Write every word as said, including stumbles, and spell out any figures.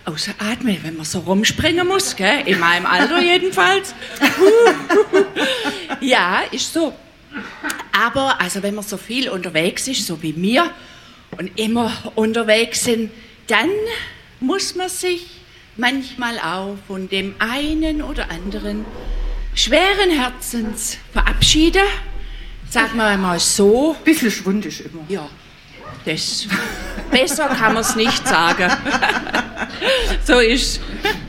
ausatmen, wenn man so rumspringen muss, gell? In meinem Alter jedenfalls. Ja, ist so. Aber also wenn man so viel unterwegs ist, so wie wir, und immer unterwegs sind, dann muss man sich manchmal auch von dem einen oder anderen schweren Herzens verabschieden. Sagen wir mal so. Bisschen schwundisch immer. Ja, das besser kann man es nicht sagen. So ist.